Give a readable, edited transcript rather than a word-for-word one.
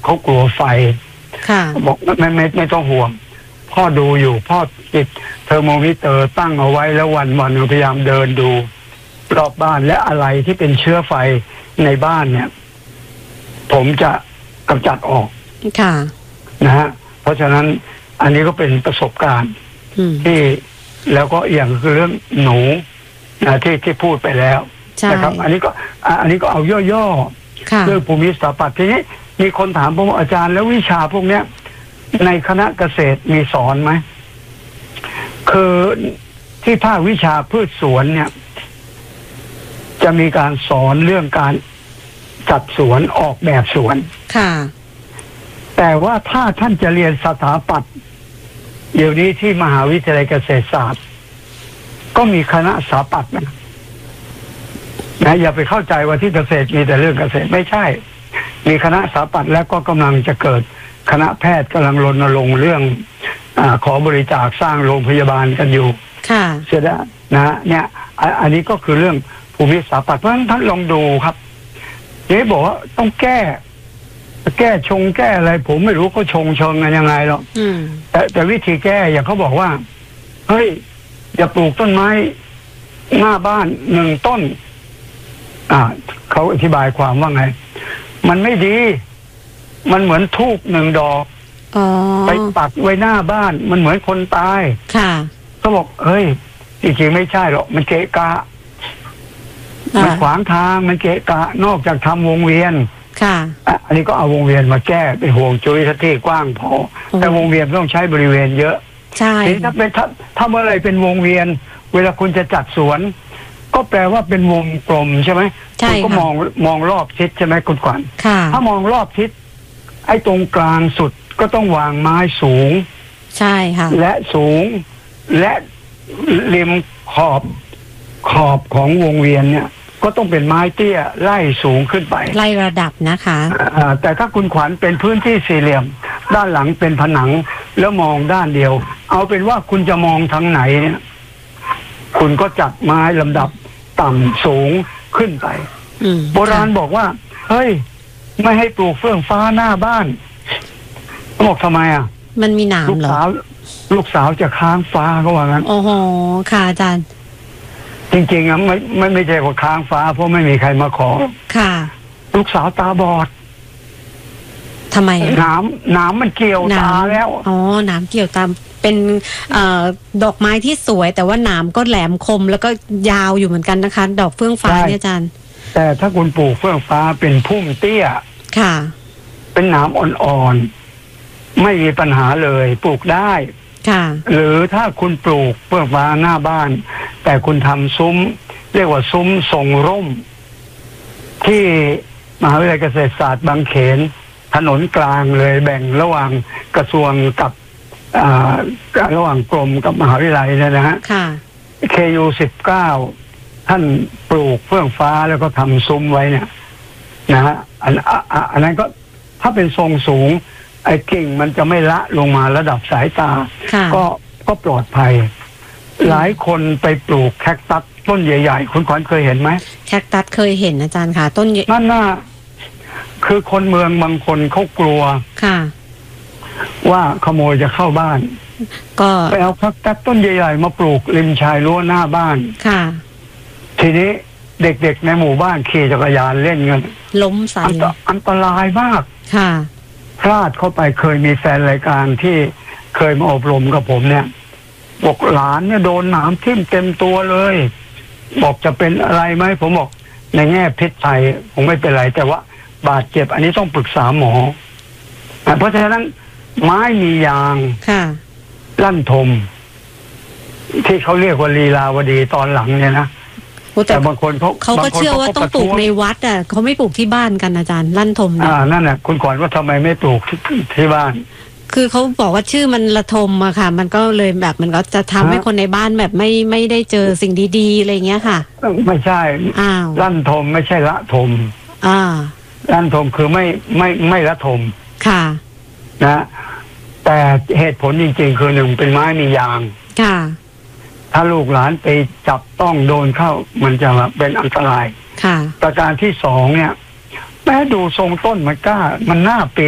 เขากลัวไฟบอกไม่ต้องห่วงพ่อดูอยู่พ่อติดเทอร์โมมิเตอร์ตั้งเอาไว้แล้ววันพยายามเดินดูรอบบ้านและอะไรที่เป็นเชื้อไฟในบ้านเนี่ยผมจะกำจัดออกนะฮะเพราะฉะนั้นอันนี้ก็เป็นประสบการณ์ที่แล้วก็อย่างคือเรื่องหนูที่พูดไปแล้วนะครับอันนี้ก็เอาย่อๆเรื่องภูมิสถาปัตย์ทีนี้มีคนถามผมอาจารย์แล้ววิชาพวกเนี้ยในคณะเกษตรมีสอนไหมคือที่ภาควิชาพืชสวนเนี่ยจะมีการสอนเรื่องการจัดสวนออกแบบสวนแต่ว่าถ้าท่านจะเรียนสถาปัตย์เดี๋ยวนี้ที่มหาวิทยาลัยเกษตรศาสตร์ก็มีคณะสถาปัตย์นะอย่าไปเข้าใจว่าที่เกษตรมีแต่เรื่องเกษตรไม่ใช่มีคณะสถาปัตย์แล้วก็กำลังจะเกิดคณะแพทย์กำลังรณรงค์เรื่องขอบริจาคสร้างโรงพยาบาลกันอยู่เสียดายนะเนี่ยอันนี้ก็คือเรื่องภูมิสถาปัตย์เพราะฉะนั้นท่านลองดูครับนี่บอกว่าต้องแก้อะไรผมไม่รู้เขาชงกันยังไงหรอกแต่วิธีแก้อย่างเขาบอกว่าเฮ้ยอย่าปลูกต้นไม้หน้าบ้าน1 ต้นเขาอธิบายความว่าไงมันไม่ดีมันเหมือนธูป1 ดอกไปปักไว้หน้าบ้านมันเหมือนคนตายเขาบอกเฮ้ยจริงๆไม่ใช่หรอกมันเกะกะมันขวางทางมันเกะกะนอกจากทำวงเวียนอันนี้ก็เอาวงเวียนมาแก้เป็นห่วงจุ้ยที่กว้างพอแต่วงเวียนต้องใช้บริเวณเยอะทีนี้ถ้าเมื่อไรเป็นวงเวียนเวลาคุณจะจัดสวนก็แปลว่าเป็นวงกลมใช่ไหมคุณก็มองรอบทิศใช่ไหมคุณขวัญถ้ามองรอบทิศไอ้ตรงกลางสุดก็ต้องวางไม้สูงใช่ค่ะและสูงและริมขอบของวงเวียนเนี่ยก็ต้องเป็นไม้เตี้ยไล่สูงขึ้นไปไล่ระดับนะคะแต่ถ้าคุณขวัญเป็นพื้นที่สี่เหลี่ยมด้านหลังเป็นผนังแล้วมองด้านเดียวเอาเป็นว่าคุณจะมองทางไหนเนี่ยคุณก็จัดไม้ลำดับต่ำสูงขึ้นไปโบราณบอกว่าเฮ้ยไม่ให้ปลูกเฟื่องฟ้าหน้าบ้านบอกทำไมมันมีหนามเหรอลูกสาวจะค้างฟ้าเขาว่างั้นโอ้โหค่ะอาจารย์จริงๆไม่ใช่ว่าค้างฟ้าเพราะไม่มีใครมาขอค่ะลูกสาวตาบอดทำไมน้ำมันเกี่ยวตาแล้วอ๋อน้ำเกี่ยวตาเป็นดอกไม้ที่สวยแต่ว่าหนามก็แหลมคมแล้วก็ยาวอยู่เหมือนกันนะคะดอกเฟื่องฟ้าเนี่ยอาจารย์แต่ถ้าคุณปลูกเฟื่องฟ้าเป็นพุ่มเตี้ยค่ะเป็นหนามอ่อนๆไม่มีปัญหาเลยปลูกได้ค่ะหรือถ้าคุณปลูกเฟื่องฟ้าหน้าบ้านแต่คุณทำซุ้มเรียกว่าซุ้มทรงร่มที่มหาวิทยาลัยเกษตรศาสตร์บางเขนถนนกลางเลยแบ่งระหว่างกระทรวงกับระหว่างกรมกับมหาวิทยาลัยเนี่ยนะฮะค่ะ KU 19ท่านปลูกเฟื่องฟ้าแล้วก็ทำซุ้มไว้เนี่ยนะฮะอันนั้นก็ถ้าเป็นทรงสูงไอ้กิ่งมันจะไม่ละลงมาระดับสายตาก็ปลอดภัยหลายคนไปปลูกแคคตัสต้นใหญ่ๆคุณขวัญเคยเห็นไหมแคคตัสเคยเห็นอาจารย์ค่ะต้นนั่นน่ะคือคนเมืองบางคนเขากลัวค่ะว่าขโมยจะเข้าบ้านก็ไปเอาแคคตัสต้นใหญ่ๆมาปลูกริมชายรั้วหน้าบ้านค่ะทีนี้เด็กๆในหมู่บ้านขี่จักรยานเล่นกันล้มใส่อันตรายมากค่ะพลาดเข้าไปเคยมีแฟนรายการที่เคยมาอบรมกับผมเนี่ยบอกหลานเนี่ยโดนหนามทิ่มเต็มตัวเลยบอกจะเป็นอะไรไหมผมบอกในแง่พิษภัยผมไม่เป็นไรแต่ว่าบาดเจ็บอันนี้ต้องปรึกษาหมอเพราะฉะนั้นไม้มียางลั่นทมที่เขาเรียกว่าลีลาวดีตอนหลังเนี่ยนะแต่บางคนเขาก็เชื่อว่าต้องปลูกในวัดเขาไม่ปลูกที่บ้านกันอาจารย์ลั่นทมนั่นน่ะคุณขวัญว่าทำไมไม่ปลูกที่บ้านคือเขาบอกว่าชื่อมันละทมอะค่ะมันก็เลยแบบมันก็จะทำให้คนในบ้านแบบไม่ได้เจอสิ่งดีๆอะไรเงี้ยค่ะไม่ใช่ลั่นทมไม่ใช่ละทมลั่นทมคือไม่ละทมค่ะนะแต่เหตุผลจริงๆคือหนึ่งเป็นไม้มียางค่ะถ้าลูกหลานไปจับต้องโดนเข้ามันจะเป็นอันตรายค่ะประการที่2เนี่ยแม้ดูทรงต้นมันน่าเป